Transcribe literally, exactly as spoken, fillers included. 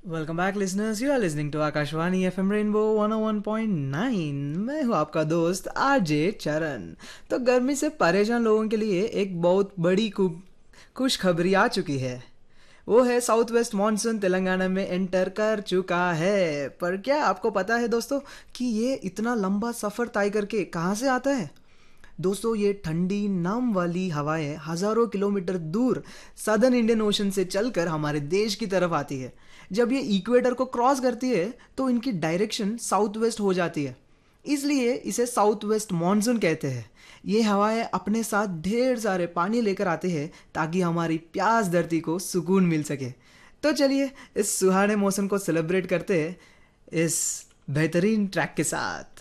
Welcome back listeners, you are listening to Akashvani FM rainbow one O one point nine. मैं हूं आपका दोस्त RJ चरण। तो गर्मी से परेशान लोगों के लिए एक बहुत बड़ी खुशखबरी आ चुकी है। वो है साउथ वेस्ट मानसून तेलंगाना में एंटर कर चुका है। पर क्या आपको पता है दोस्तों कि ये इतना लंबा सफ़र तय करके कहाँ से आता है? दोस्तों, ये ठंडी नम वाली हवाएं हजारों किलोमीटर दूर सदर्न इंडियन ओशन से चलकर हमारे देश की तरफ आती है। जब ये इक्वेटर को क्रॉस करती है तो इनकी डायरेक्शन साउथ वेस्ट हो जाती है। इसलिए इसे साउथ वेस्ट मानसून कहते हैं। ये हवाएं अपने साथ ढेर सारे पानी लेकर आते हैं ताकि हमारी प्यास धरती को सुकून मिल सके। तो चलिए इस सुहाने मौसम को सेलिब्रेट करते हैं इस बेहतरीन ट्रैक के साथ।